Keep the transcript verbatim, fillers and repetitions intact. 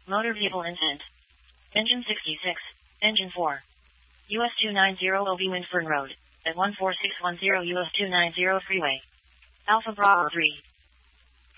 Motor vehicle incident. Engine sixty-six. Engine four. U S two ninety O B Windfern Road, at one four six one zero U S two ninety Freeway. Alpha Bravo three.